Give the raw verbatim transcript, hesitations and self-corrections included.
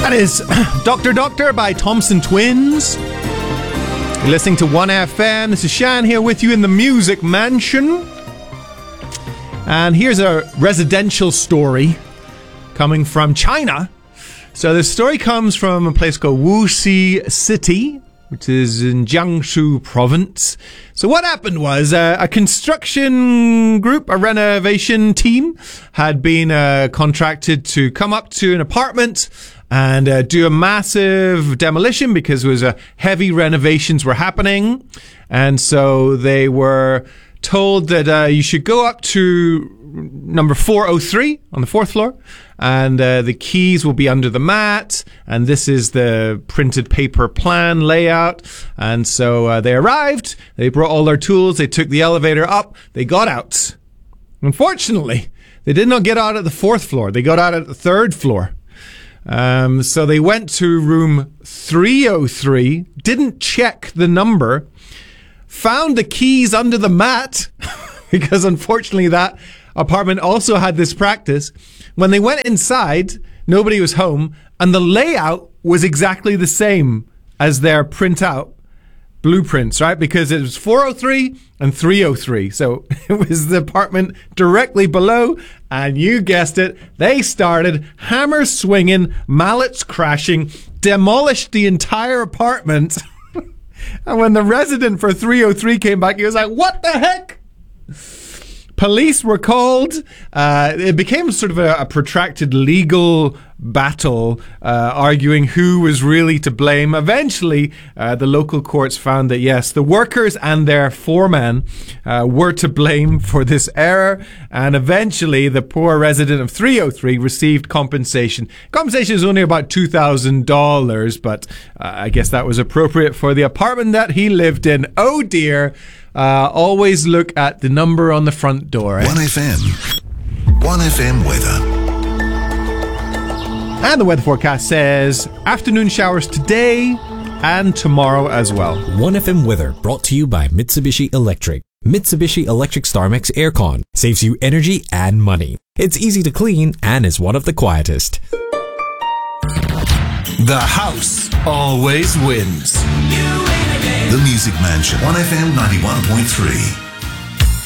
That is Doctor Doctor by Thompson Twins. You're listening to one F M. This is Shan here with you in the Music Mansion. And here's a residential story coming from China. So this story comes from a place called Wuxi City, which is in Jiangsu province. So what happened was uh, a construction group, a renovation team, had been uh, contracted to come up to an apartment and uh, do a massive demolition because it was a heavy renovations were happening. And so they were told that uh, you should go up to number four oh three on the fourth floor, and uh, the keys will be under the mat, and this is the printed paper plan layout. And so uh, they arrived, they brought all their tools, they took the elevator up, they got out. Unfortunately, they did not get out at the fourth floor, they got out at the third floor. Um, so they went to room three oh three, didn't check the number, found the keys under the mat, because unfortunately that apartment also had this practice. When they went inside, nobody was home, and the layout was exactly the same as their printout blueprints, right? Because it was four oh three and three oh three. So it was the apartment directly below, and you guessed it, they started hammers swinging, mallets crashing, demolished the entire apartment. And when the resident for three oh three came back, he was like, what the heck? Police were called. Uh, it became sort of a, a protracted legal battle, uh, arguing who was really to blame. Eventually, uh, the local courts found that, yes, the workers and their foreman uh, were to blame for this error. And eventually, the poor resident of three oh three received compensation. Compensation is only about two thousand dollars, but uh, I guess that was appropriate for the apartment that he lived in. Oh, dear. Uh, always look at the number on the front door. Eh? one F M. one F M weather. And the weather forecast says afternoon showers today and tomorrow as well. one F M weather brought to you by Mitsubishi Electric. Mitsubishi Electric StarMax Aircon saves you energy and money. It's easy to clean and is one of the quietest. The house always wins. The Music Mansion, one F M ninety-one point three.